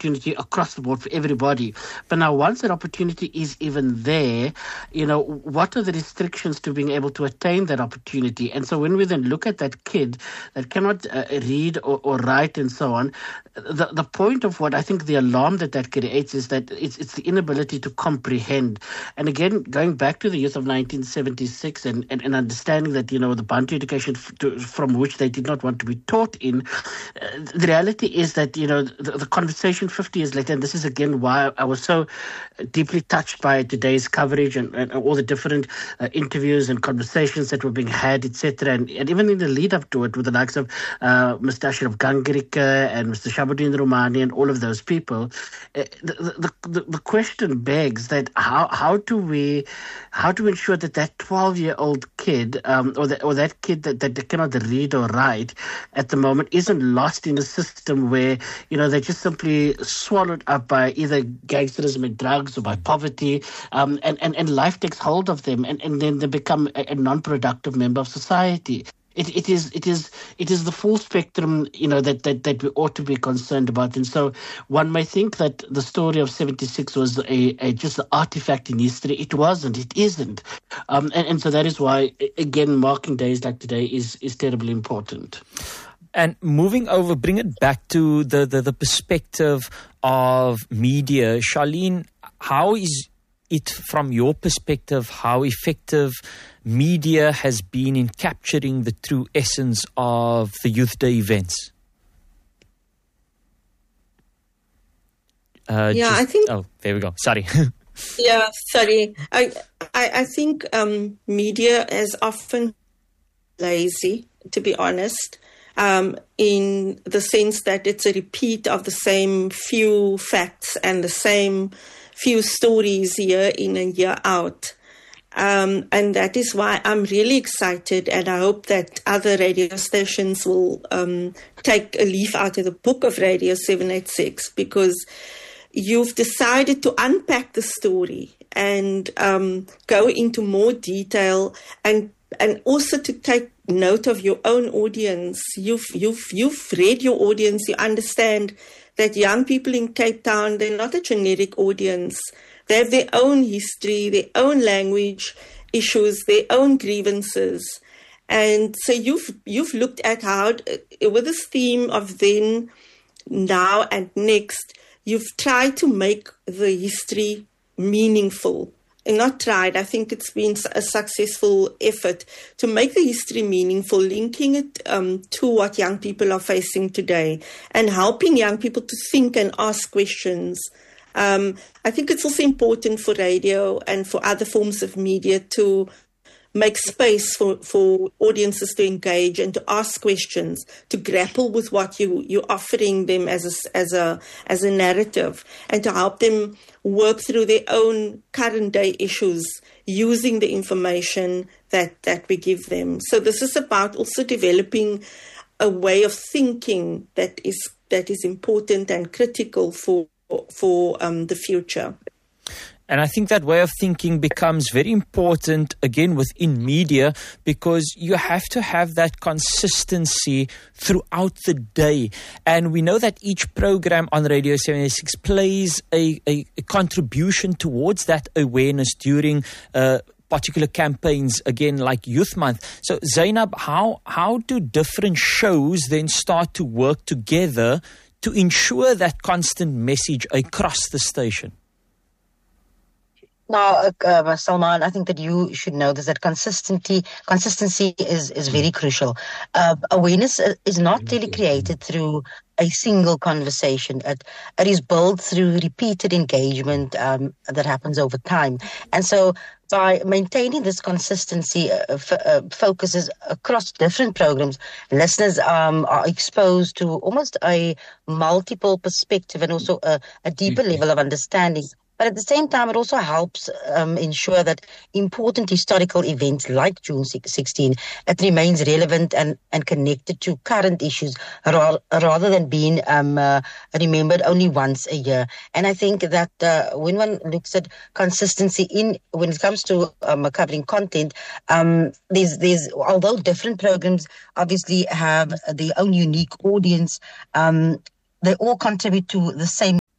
opportunity across the board for everybody. But now once that opportunity is even there, what are the restrictions to being able to attain that opportunity? And so when we then look at that kid that cannot read or write and so on, the point of what I think the alarm that creates is that it's the inability to comprehend. And again, going back to the youth of 1976 and understanding that, the Bantu education from which they did not want to be taught in, the reality is that, the conversation 50 years later, and this is again why I was so deeply touched by today's coverage and all the different interviews and conversations that were being had, etc. And even in the lead up to it with the likes of Mr. Ashraf Gangrika and Mr. Shabuddin Romani and all of those people, the question begs that how do we ensure that 12-year-old kid or that kid that cannot read or write at the moment isn't lost in a system where they're just simply swallowed up by either gangsterism and drugs or by poverty, and life takes hold of them, and then they become a non-productive member of society. It is the full spectrum, that we ought to be concerned about. And so one may think that the story of 76 was a just an artifact in history. It wasn't. It isn't. And so that is why, again, marking days like today is terribly important. And moving over, bring it back to the perspective of media. Charlene, how is it from your perspective, how effective media has been in capturing the true essence of the Youth Day events? I think... Oh, there we go. Sorry. Yeah, sorry. I think media is often lazy, to be honest, in the sense that it's a repeat of the same few facts and the same few stories year in and year out. And that is why I'm really excited, and I hope that other radio stations will take a leaf out of the book of Radio 786, because you've decided to unpack the story and go into more detail and also to take note of your own audience. You've read your audience. You understand that young people in Cape Town, they're not a generic audience. They have their own history, their own language issues, their own grievances. And so you've looked at how, with this theme of then, now, and next, you've tried to make the history meaningful. And not tried, I think it's been a successful effort to make the history meaningful, linking it to what young people are facing today and helping young people to think and ask questions. I think it's also important for radio and for other forms of media to make space for audiences to engage and to ask questions, to grapple with what you're offering them as a narrative, and to help them work through their own current day issues using the information that we give them. So this is about also developing a way of thinking that is important and critical for the future. And I think that way of thinking becomes very important, again, within media, because you have to have that consistency throughout the day. And we know that each program on Radio 76 plays a contribution towards that awareness during particular campaigns, again, like Youth Month. So, Zainab, how do different shows then start to work together to ensure that constant message across the station? Now, Salman, I think that you should know this, that consistency is very crucial. Awareness is not really created through a single conversation. It is built through repeated engagement that happens over time. And so by maintaining this consistency focuses across different programs, listeners are exposed to almost a multiple perspective and also a deeper level of understanding. But at the same time, it also helps ensure that important historical events like June 16, it remains relevant and connected to current issues rather than being remembered only once a year. And I think that when one looks at consistency when it comes to covering content, there's although different programs obviously have their own unique audience, they all contribute to the same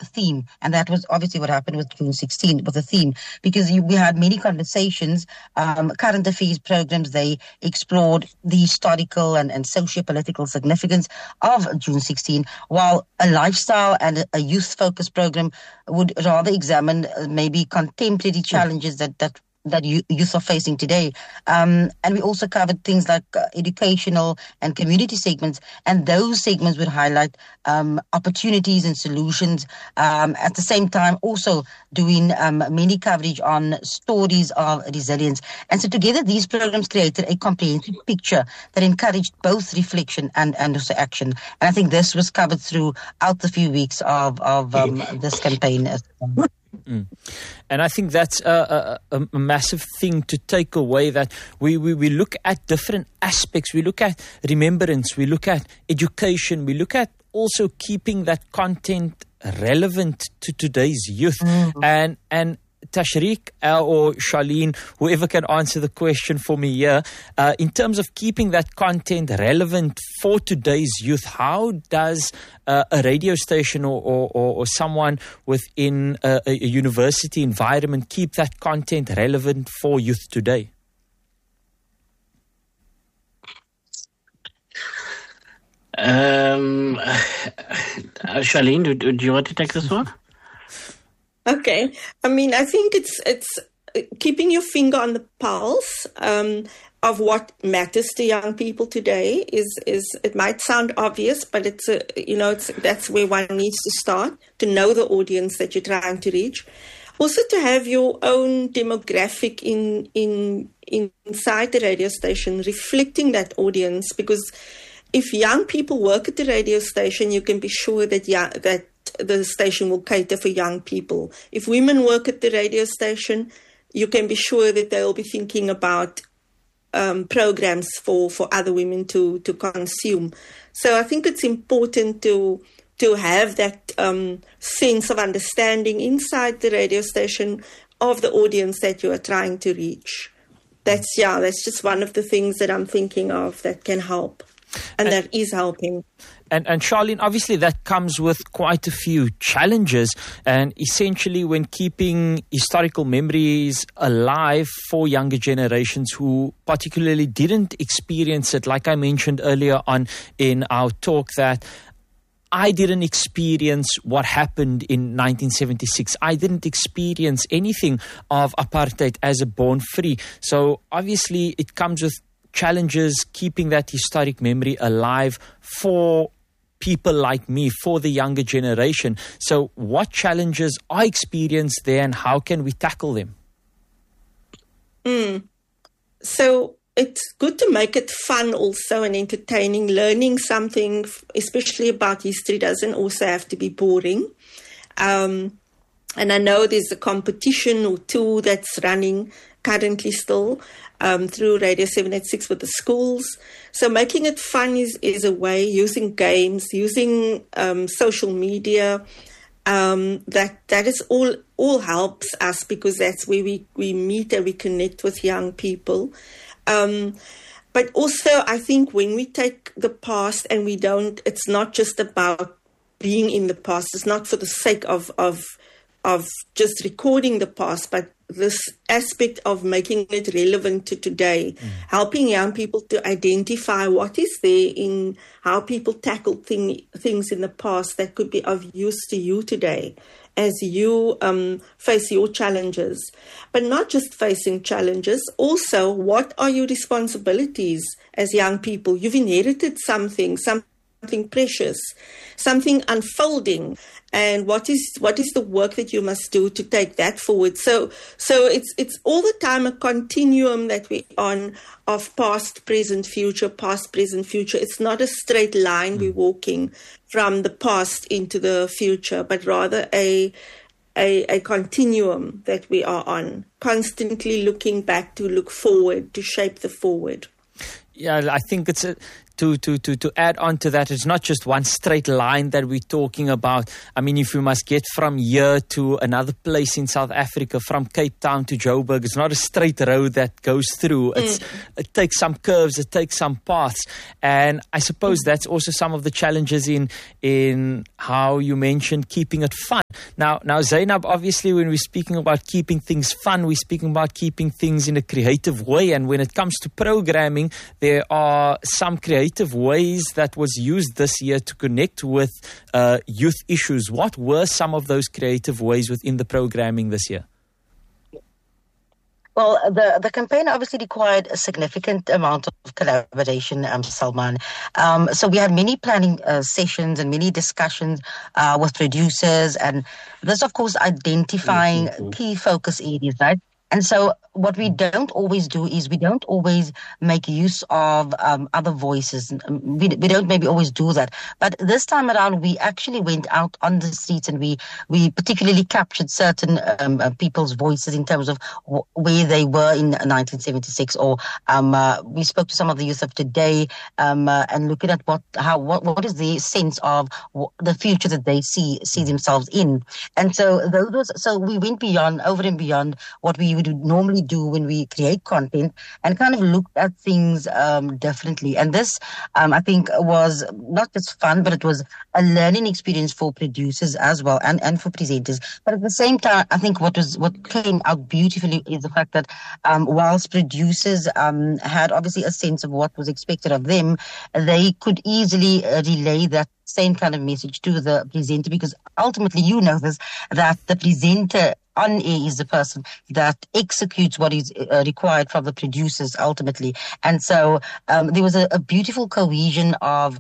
theme, and that was obviously what happened with June 16 with the theme, because we had many conversations, current affairs programs. They explored the historical and socio-political significance of June 16, while a lifestyle and a youth-focused program would rather examine maybe contemporary challenges that youth are facing today. And we also covered things like educational and community segments, and those segments would highlight opportunities and solutions. At the same time, also doing many coverage on stories of resilience. And so together, these programs created a comprehensive picture that encouraged both reflection and also action. And I think this was covered throughout the few weeks of this campaign as well. Mm. And I think that's a massive thing to take away, that we look at different aspects. We look at remembrance, we look at education, we look at also keeping that content relevant to today's youth. Mm-hmm. And Tashriq or Charlene, whoever can answer the question for me here, in terms of keeping that content relevant for today's youth, how does a radio station or someone within a university environment keep that content relevant for youth today? Charlene, do you want to take this one? Okay. I mean, I think it's keeping your finger on the pulse of what matters to young people today is it might sound obvious, but that's where one needs to start, to know the audience that you're trying to reach. Also to have your own demographic inside the radio station reflecting that audience, because if young people work at the radio station, you can be sure that that the station will cater for young people. If women work at the radio station, you can be sure that they'll be thinking about programs for other women to consume. So I think it's important to have that sense of understanding inside the radio station of the audience that you are trying to reach. That's just one of the things that I'm thinking of that can help. And that is helping. And Charlene, obviously that comes with quite a few challenges. And essentially when keeping historical memories alive for younger generations who particularly didn't experience it, like I mentioned earlier on in our talk, that I didn't experience what happened in 1976. I didn't experience anything of apartheid as a born free. So obviously it comes with challenges keeping that historic memory alive for people like me, for the younger generation. So what challenges are experienced there and how can we tackle them? So it's good to make it fun also and entertaining. Learning something, especially about history, doesn't also have to be boring. And I know there's a competition or two that's running currently still through Radio 786 with the schools. So making it fun is a way, using games, using social media. That is all helps us, because that's where we meet and we connect with young people. But also I think when we take the past and it's not just about being in the past. It's not for the sake of just recording the past, but this aspect of making it relevant to today, helping young people to identify what is there in how people tackled things in the past that could be of use to you today as you face your challenges. But not just facing challenges, also what are your responsibilities as young people? You've inherited something precious, something unfolding. And what is the work that you must do to take that forward? So it's all the time a continuum that we're on of past, present, future, past, present, future. It's not a straight line we're walking from the past into the future, but rather a continuum that we are on, constantly looking back to look forward, to shape the forward. Yeah, I think it's to add on to that, it's not just one straight line that we're talking about. I mean, if you must get from here to another place in South Africa, from Cape Town to Joburg, it's not a straight road that goes through. It takes some curves, it takes some paths. And I suppose that's also some of the challenges in how you mentioned keeping it fun. Now, Zainab, obviously, when we're speaking about keeping things fun, we're speaking about keeping things in a creative way. And when it comes to programming, there are some creative ways that was used this year to connect with youth issues. What were some of those creative ways within the programming this year? Well, the campaign obviously required a significant amount of collaboration, Salman. So we had many planning sessions and many discussions with producers, and this, of course, identifying key focus areas, right? And so what we don't always do is we don't always make use of other voices. We don't maybe always do that. But this time around, we actually went out on the streets and we particularly captured certain people's voices in terms of where they were in 1976. Or we spoke to some of the youth of today and looking at what is the sense of the future that they see themselves in. And so so we went over and beyond what we would normally do when we create content and kind of looked at things differently. And this, I think, was not just fun, but it was a learning experience for producers as well and for presenters. But at the same time, I think what came out beautifully is the fact that whilst producers had obviously a sense of what was expected of them, they could easily relay that same kind of message to the presenter, because ultimately you know this, that the presenter on air is the person that executes what is required from the producers ultimately. And so there was a beautiful cohesion of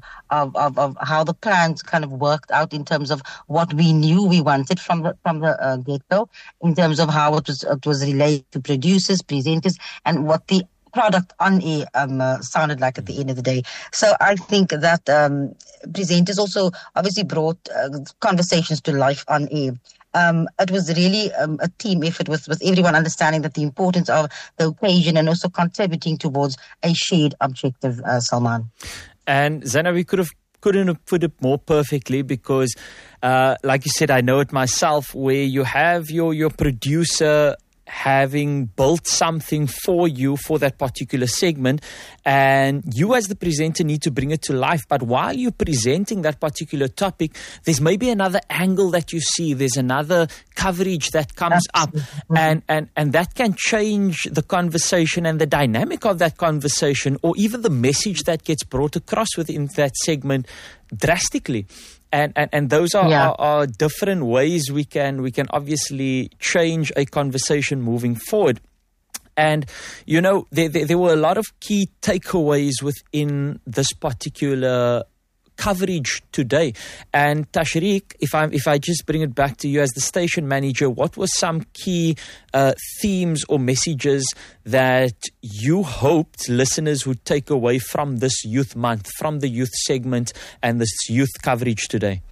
how the plans kind of worked out in terms of what we knew we wanted from the get-go, in terms of how it was relayed to producers, presenters, and what the product on air sounded like at the end of the day. So I think that presenters also obviously brought conversations to life on air. It was really a team effort with everyone understanding that the importance of the occasion and also contributing towards a shared objective, Salman. And Zana, we couldn't have put it more perfectly, because like you said, I know it myself, where you have your producer having built something for you for that particular segment, and you as the presenter need to bring it to life. But while you're presenting that particular topic, there's maybe another angle that you see, there's another coverage that comes up, and that can change the conversation and the dynamic of that conversation, or even the message that gets brought across within that segment drastically. And those are different ways we can obviously change a conversation moving forward. And, you know, there were a lot of key takeaways within this particular coverage today. And Tashriq, if I just bring it back to you as the station manager, what were some key themes or messages that you hoped listeners would take away from this youth month, from the youth segment and this youth coverage today?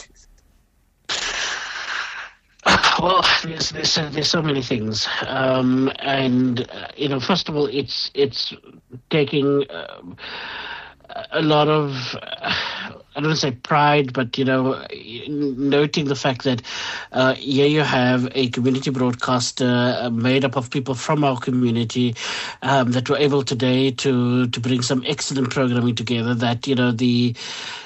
Well, there's so many things, and you know, first of all, it's taking a lot of, I don't want to say pride, but, you know, noting the fact that here you have a community broadcaster made up of people from our community that were able today to bring some excellent programming together, that, you know, the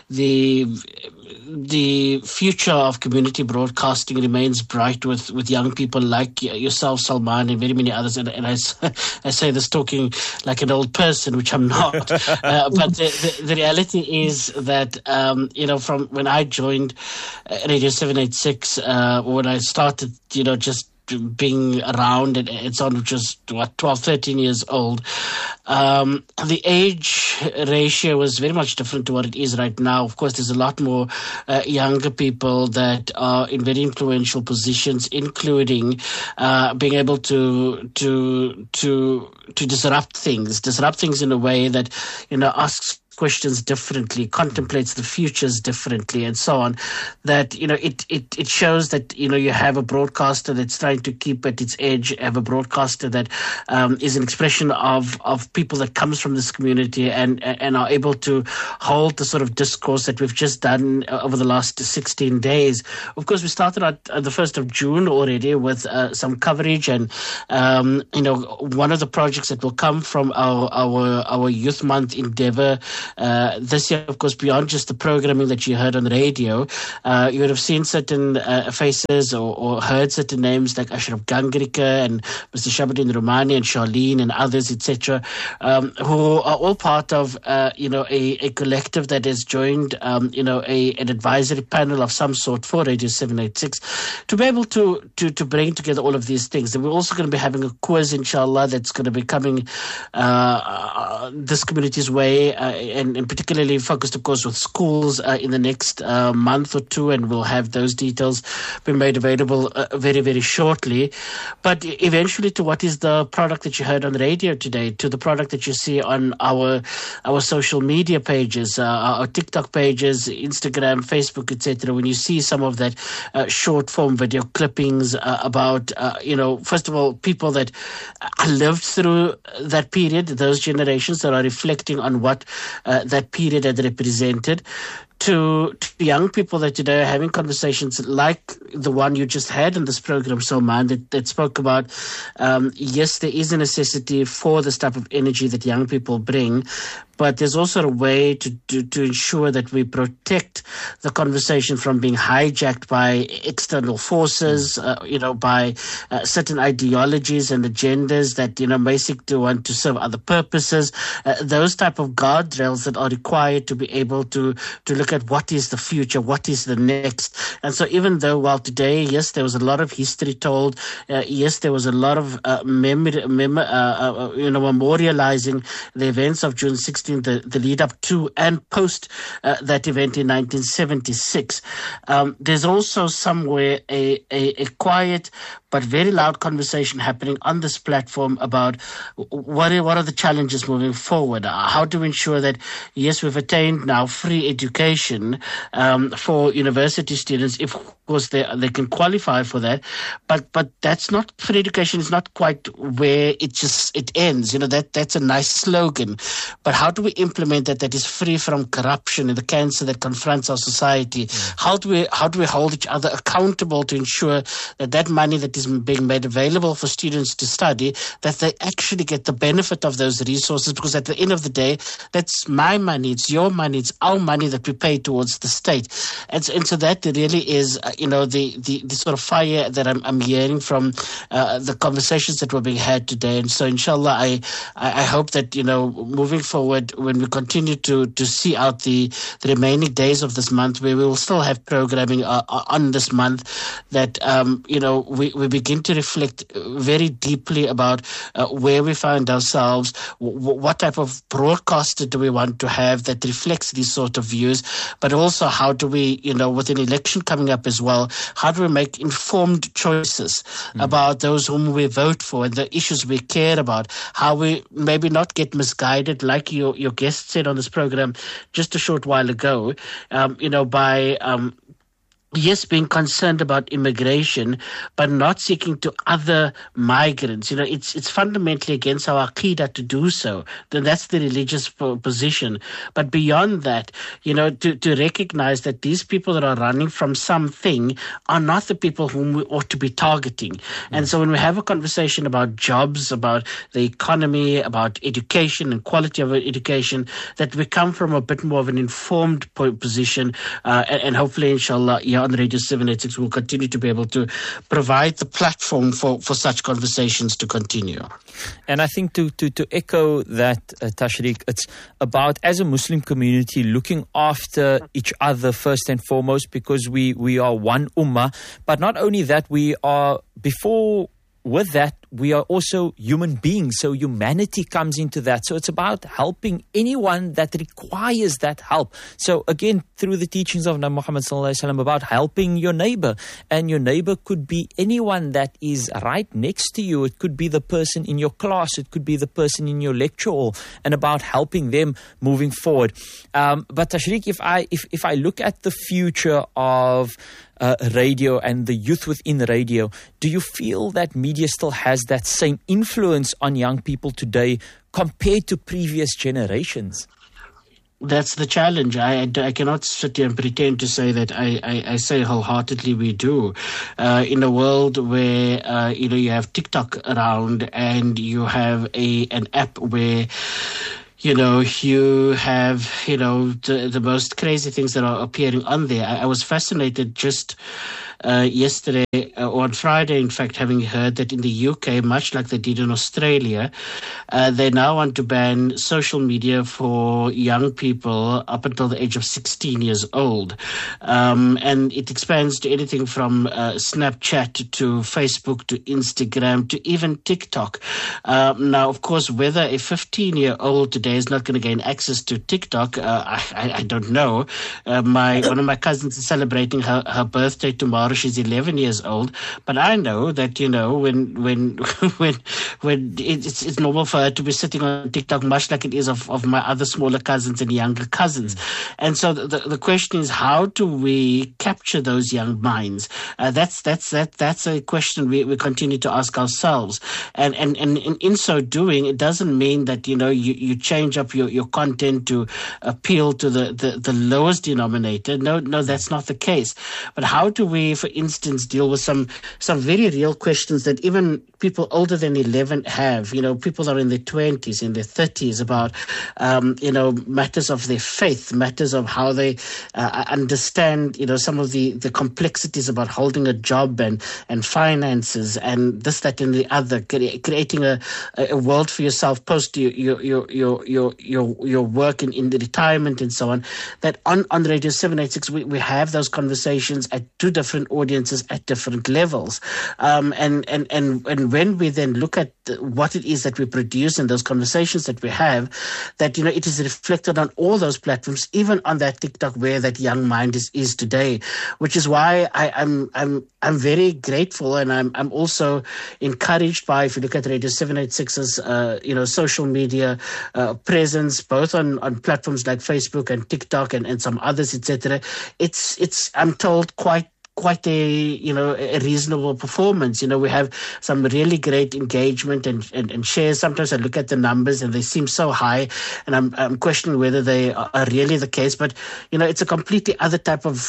future of community broadcasting remains bright with young people like yourself, Salman, and very many others. And I say this talking like an old person, which I'm not. But the reality is that, you know, from when I joined Radio 786, when I started, you know, just being around and so on, which was 12, 13 years old, the age ratio was very much different to what it is right now. Of course, there's a lot more younger people that are in very influential positions, including being able to disrupt things in a way that, you know, asks questions differently, contemplates the futures differently, and so on, that, it shows that, you have a broadcaster that's trying to keep at its edge, have a broadcaster that is an expression of people that comes from this community and are able to hold the sort of discourse that we've just done over the last 16 days. Of course, we started at the 1st of June already with some coverage, and one of the projects that will come from our Youth Month endeavor this year, of course, beyond just the programming that you heard on the radio, you would have seen certain faces or heard certain names like Ashraf Gangrika and Mr. Shabadin Romani and Charlene and others, etc., who are all part of a collective that has joined an advisory panel of some sort for Radio 786 to be able to bring together all of these things. And we're also going to be having a quiz, inshallah, that's going to be coming this community's way, and particularly focused, of course, with schools in the next month or two, and we'll have those details be made available very, very shortly. But eventually to what is the product that you heard on the radio today, to the product that you see on our social media pages, our TikTok pages, Instagram, Facebook, etc. When you see some of that short form video clippings about, first of all, people that lived through that period, those generations that are reflecting on what that period had represented, to young people that today are having conversations like the one you just had in this program, Salman, that spoke about, yes, there is a necessity for this type of energy that young people bring, but there's also a way to ensure that we protect the conversation from being hijacked by external forces, by certain ideologies and agendas that, basically want to serve other purposes. Those type of guardrails that are required to be able to look at what is the future, what is the next. And so even though while today, yes, there was a lot of history told, yes, there was a lot of memorializing the events of June 16th, the lead up to and post that event in 1976. There's also somewhere a quiet but very loud conversation happening on this platform about what are the challenges moving forward. How to ensure that, yes, we've attained now free education for university students, if of course they can qualify for that, but that's not, free education is not quite where it ends. That's a nice slogan, but how do we implement that is free from corruption and the cancer that confronts our society? Yeah. How do we hold each other accountable to ensure that money that is being made available for students to study, that they actually get the benefit of those resources? Because at the end of the day, that's my money, it's your money, it's our money that we pay towards the state. And so that really is, the sort of fire that I'm hearing from the conversations that were being had today. And so inshallah, I hope that, moving forward, when we continue to see out the remaining days of this month, where we will still have programming on this month, that, we begin to reflect very deeply about where we find ourselves, what type of broadcaster do we want to have that reflects these sort of views, but also how do we, with an election coming up as well, how do we make informed choices about those whom we vote for and the issues we care about, how we maybe not get misguided, like your guest said on this program just a short while ago, by yes, being concerned about immigration, but not seeking to other migrants. It's fundamentally against our aqidah to do so. Then that's the religious position. But beyond that, to recognize that these people that are running from something are not the people whom we ought to be targeting. And so when we have a conversation about jobs, about the economy, about education and quality of education, that we come from a bit more of an informed position, and hopefully, inshallah, on Radio 786, we'll continue to be able to provide the platform for such conversations to continue. And I think to echo that, Tashriq, it's about, as a Muslim community, looking after each other first and foremost, because we are one ummah. But not only that, with that, we are also human beings. So humanity comes into that. So it's about helping anyone that requires that help. So again, through the teachings of Nabi Muhammad sallallahu alaihi wasallam, about helping your neighbor. And your neighbor could be anyone that is right next to you. It could be the person in your class. It could be the person in your lecture hall, and about helping them moving forward. But Tashriq, if I look at the future of radio and the youth within radio, do you feel that media still has that same influence on young people today compared to previous generations? That's the challenge. I cannot sit here and pretend to say that I say wholeheartedly we do. In a world where you have TikTok around, and you have an app where you have the most crazy things that are appearing on there. I was fascinated just yesterday or on Friday, in fact, having heard that in the UK, much like they did in Australia, they now want to ban social media for young people up until the age of 16 years old. And it expands to anything from Snapchat to Facebook to Instagram to even TikTok. Now, of course, whether a 15-year-old today is not going to gain access to TikTok, I don't know. One of my cousins is celebrating her birthday tomorrow. She's 11 years old, but I know that when it's normal for her to be sitting on TikTok, much like it is of my other smaller cousins and younger cousins. And so the question is, how do we capture those young minds? That's a question we continue to ask ourselves. And in so doing, it doesn't mean that you change up your content to appeal to the lowest denominator. No, that's not the case. But how do we, for instance, deal with some very real questions that even people older than 11 have, people that are in their 20s, in their 30s, about, matters of their faith, matters of how they understand, some of the complexities about holding a job and finances and this, that, and the other, creating a world for yourself post your work in the retirement and so on. That on Radio 786, we have those conversations at two different audiences at different levels. And when we then look at what it is that we produce and those conversations that we have, that it is reflected on all those platforms, even on that TikTok where that young mind is today, which is why I'm very grateful, and I'm also encouraged by, if you look at Radio 786's social media presence, both on platforms like Facebook and TikTok and some others, etc. It's I'm told quite a reasonable performance. We have some really great engagement and shares. Sometimes I look at the numbers and they seem so high, and I'm questioning whether they are really the case. But it's a completely other type of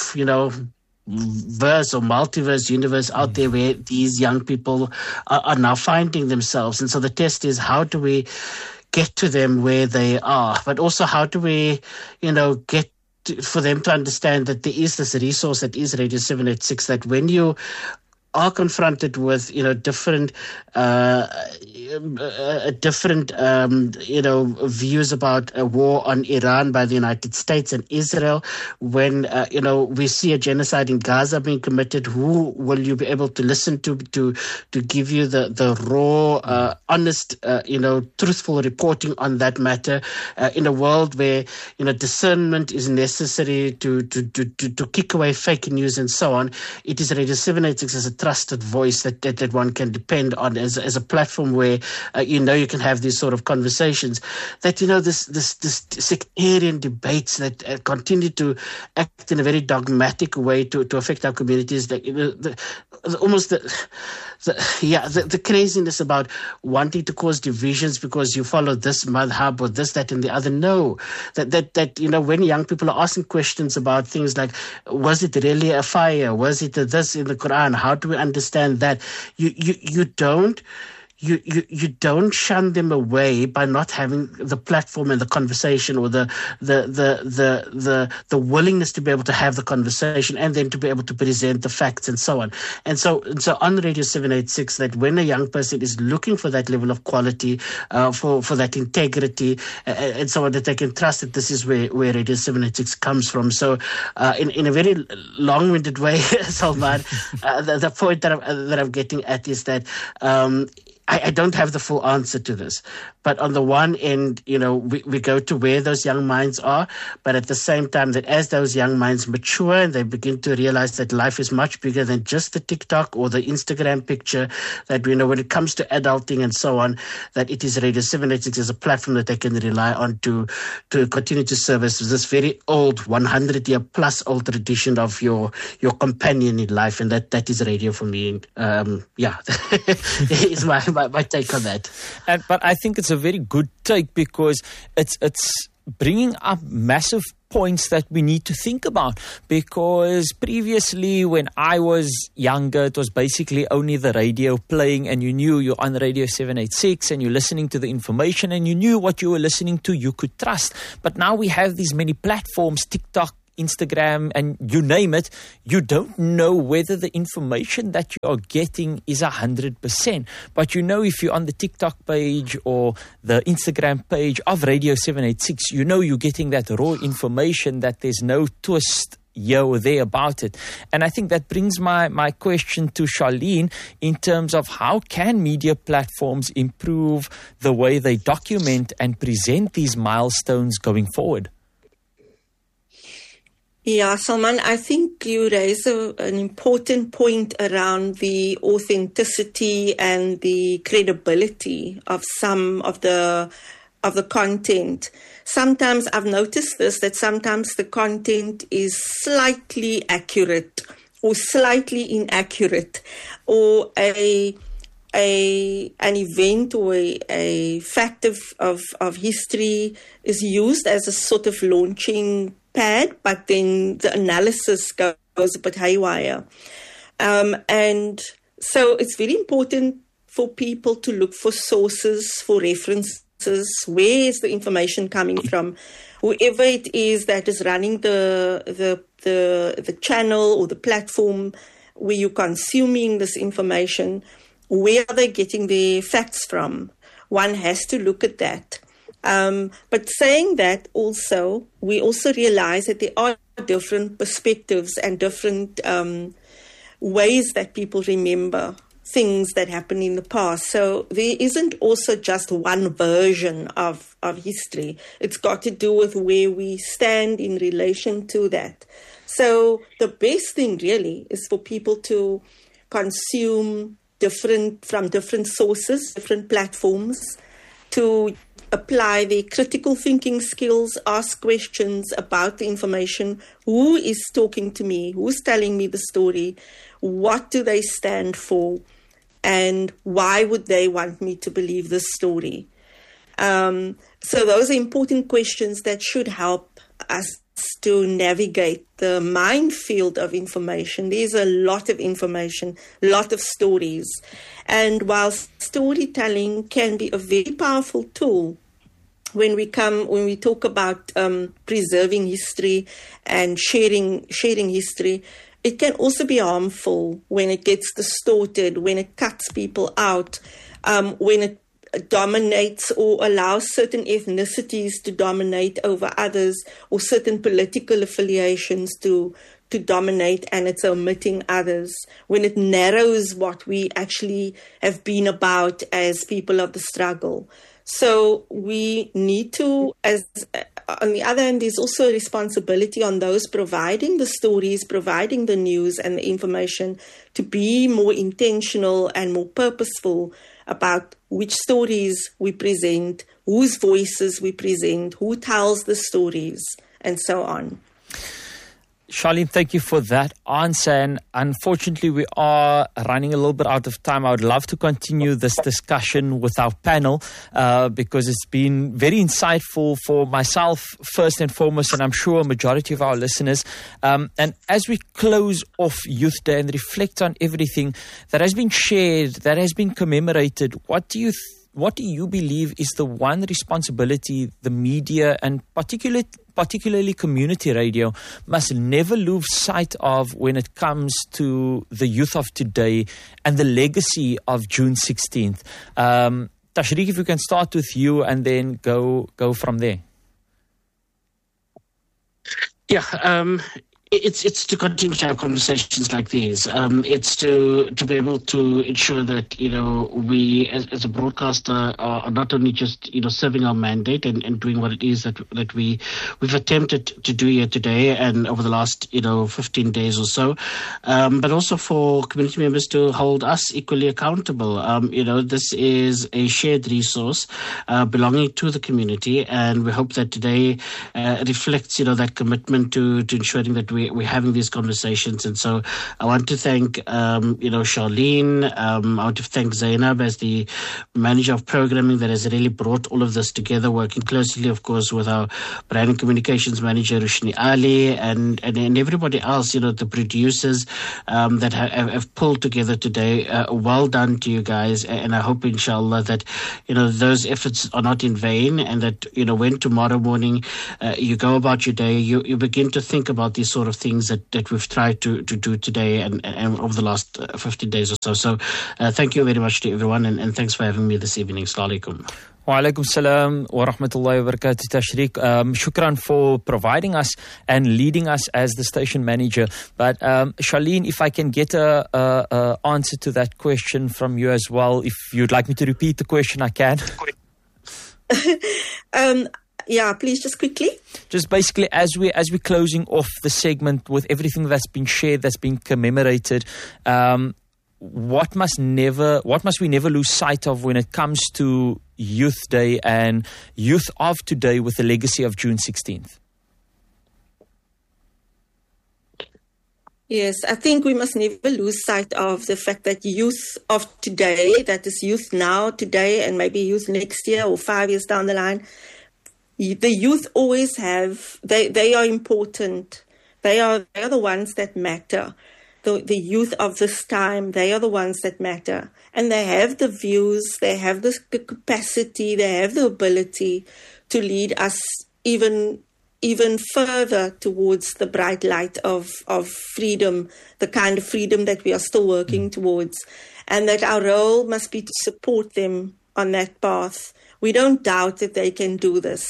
verse or multiverse universe out there where these young people are now finding themselves. And so the test is, how do we get to them where they are, but also how do we get for them to understand that there is this resource that is Radio 786, that when you are confronted with different views about a war on Iran by the United States and Israel, when we see a genocide in Gaza being committed, who will you be able to listen to give you the raw, honest, truthful reporting on that matter, in a world where discernment is necessary to kick away fake news and so on? It is Radio 786 as a trusted voice that one can depend on, as a platform where you can have these sort of conversations. That this sectarian debates that continue to act in a very dogmatic way to affect our communities. That the craziness about wanting to cause divisions because you follow this madhab or this, that, and the other. No, that when young people are asking questions about things like, was it really a fire? Was it this in the Quran? How do we understand that? You don't shun them away by not having the platform and the conversation, or the willingness to be able to have the conversation and then to be able to present the facts and so on. And so on Radio 786, that when a young person is looking for that level of quality, for that integrity, and so on, that they can trust that this is where Radio 786 comes from. So in a very long-winded way, Salman, the point that I'm getting at is that I don't have the full answer to this. But on the one end, we go to where those young minds are, but at the same time that as those young minds mature and they begin to realize that life is much bigger than just the TikTok or the Instagram picture, that, when it comes to adulting and so on, that it is Radio 786 as a platform that they can rely on to continue to service this very old, 100-year plus old tradition of your companion in life. And that is radio for me. Is my take on that. But I think it's a very good take, because it's bringing up massive points that we need to think about, because previously when I was younger, it was basically only the radio playing, and you knew you're on Radio 786 and you're listening to the information and you knew what you were listening to, you could trust. But now we have these many platforms, TikTok, Instagram, and you name it. You don't know whether the information that you are getting is 100%. But if you're on the TikTok page or the Instagram page of Radio 786, you're getting that raw information, that there's no twist here or there about it. And I think that brings my question to Charlene in terms of how can media platforms improve the way they document and present these milestones going forward? Yeah, Salman, I think you raise an important point around the authenticity and the credibility of some of the content. Sometimes I've noticed this, that sometimes the content is slightly accurate or slightly inaccurate, or an event or a fact of history is used as a sort of launching pad, but then the analysis goes a bit haywire. And so it's very important for people to look for sources, for references. Where is the information coming from? Whoever it is that is running the channel or the platform where you're consuming this information, where are they getting their facts from? One has to look at that. But saying that, we also realize that there are different perspectives and different ways that people remember things that happened in the past. So there isn't also just one version of history. It's got to do with where we stand in relation to that. So the best thing really is for people to consume from different sources, different platforms, to apply their critical thinking skills, ask questions about the information. Who is talking to me? Who's telling me the story? What do they stand for? And why would they want me to believe this story? So those are important questions that should help us to navigate the minefield of information. There's a lot of information, a lot of stories. And while storytelling can be a very powerful tool, when we talk about preserving history and sharing history, it can also be harmful when it gets distorted, when it cuts people out, when it dominates or allows certain ethnicities to dominate over others, or certain political affiliations to dominate, and it's omitting others, when it narrows what we actually have been about as people of the struggle. So we need to, on the other hand, there's also a responsibility on those providing the stories, providing the news and the information, to be more intentional and more purposeful about which stories we present, whose voices we present, who tells the stories, and so on. Charlene, thank you for that answer. And unfortunately, we are running a little bit out of time. I would love to continue this discussion with our panel because it's been very insightful for myself, first and foremost, and I'm sure a majority of our listeners. And as we close off Youth Day and reflect on everything that has been shared, that has been commemorated, what do you believe is the one responsibility the media and particularly community radio must never lose sight of when it comes to the youth of today and the legacy of June 16th? Tashriq, if we can start with you and then go from there. Yeah, It's to continue to have conversations like these. It's to be able to ensure that, we as a broadcaster are not only just, serving our mandate and doing what it is that we've attempted to do here today and over the last, 15 days or so, but also for community members to hold us equally accountable. This is a shared resource belonging to the community, and we hope that today reflects, that commitment to ensuring that we're having these conversations. And so I want to thank, Charlene. I want to thank Zainab as the manager of programming that has really brought all of this together, working closely, of course, with our brand and communications manager, Rushni Ali, and everybody else, the producers that have pulled together today. Well done to you guys. And I hope, inshallah, that, those efforts are not in vain, and that, when tomorrow morning you go about your day, you begin to think about these sort of things that we've tried to do today and over the last 15 days or so. So thank you very much to everyone, and thanks for having me this evening. Assalamu alaikum. Wa alaikum salam wa rahmatullahi wa barakatuh, Tashriq. Shukran for providing us and leading us as the station manager. But Charlene, if I can get a answer to that question from you as well, if you'd like me to repeat the question, I can. Yeah, please, just quickly. Just basically, as we're closing off the segment with everything that's been shared, that's been commemorated, what must we never lose sight of when it comes to Youth Day and youth of today with the legacy of June 16th? Yes, I think we must never lose sight of the fact that youth of today, that is youth now, today, and maybe youth next year or 5 years down the line, the youth always they are important. They are the ones that matter. The youth of this time, they are the ones that matter. And they have the views, they have the capacity, they have the ability to lead us even further towards the bright light of freedom, the kind of freedom that we are still working towards. And that our role must be to support them on that path. We don't doubt that they can do this.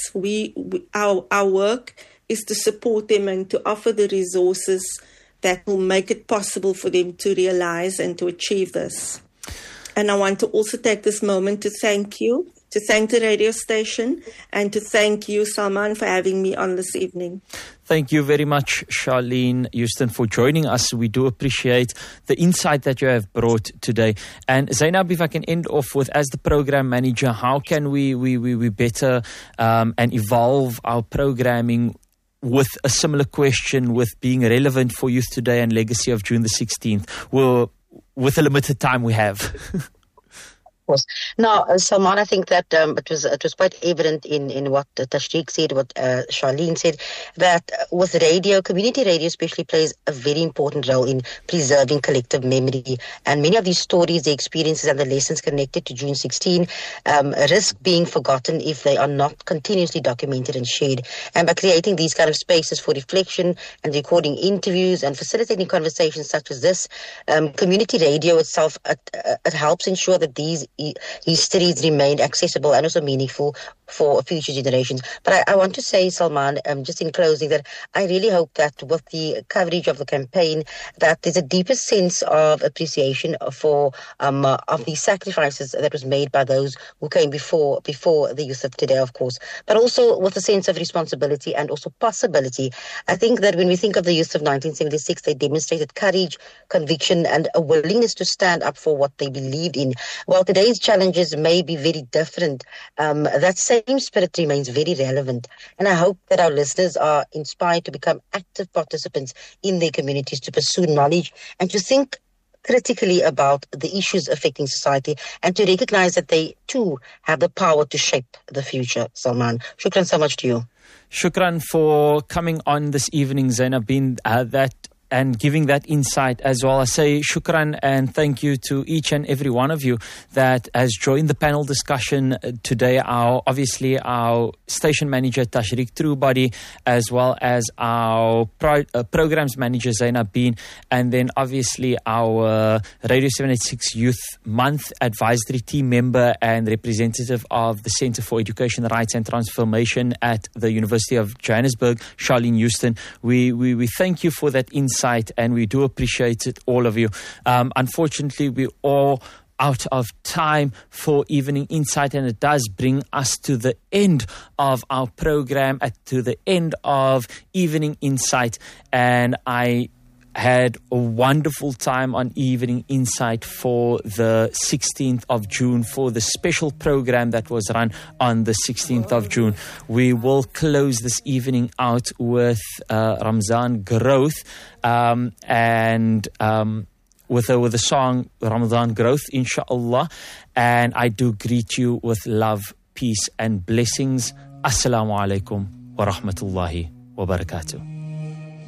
Our work is to support them and to offer the resources that will make it possible for them to realize and to achieve this. And I want to also take this moment to thank you, to thank the radio station, and to thank you, Salman, for having me on this evening. Thank you very much, Charlene Houston, for joining us. We do appreciate the insight that you have brought today. And Zainab, if I can end off with, as the program manager, how can we better and evolve our programming with a similar question, with being relevant for youth today and legacy of June the 16th, with the limited time we have? Course. Now, Salman, I think that it was quite evident in what Tashriq said, what Charlene said, that with radio, community radio especially plays a very important role in preserving collective memory. And many of these stories, the experiences and the lessons connected to June 16 risk being forgotten if they are not continuously documented and shared. And by creating these kind of spaces for reflection and recording interviews and facilitating conversations such as this, community radio itself, it helps ensure that these histories remain accessible and also meaningful for future generations. But I want to say, Salman, just in closing, that I really hope that with the coverage of the campaign, that there's a deeper sense of appreciation for of the sacrifices that was made by those who came before the youth of today, of course, but also with a sense of responsibility and also possibility. I think that when we think of the youth of 1976, they demonstrated courage, conviction, and a willingness to stand up for what they believed in. While today's challenges may be very different, that same spirit remains very relevant. And I hope that our listeners are inspired to become active participants in their communities, to pursue knowledge and to think critically about the issues affecting society, and to recognize that they too have the power to shape the future. Salman, shukran so much to you. Shukran for coming on this evening, Zainab, being that and giving that insight as well. I say shukran and thank you to each and every one of you that has joined the panel discussion today. Obviously our station manager Tashriq Trubody, as well as our programs manager Zainab Bean, and then obviously our Radio 786 Youth Month advisory team member and representative of the Center for Education, Rights and Transformation at the University of Johannesburg, Charlene Houston. We thank you for that insight and we do appreciate it, all of you. Unfortunately, we're all out of time for Evening Insight, and it does bring us to the end of our program, to the end of Evening Insight, and I had a wonderful time on Evening Insight for the 16th of June, for the special program that was run on the 16th of June. We will close this evening out with Ramzan Growth with the song Ramadan Growth, inshallah. And I do greet you with love, peace and blessings. Assalamu alaikum wa rahmatullahi wa barakatuh.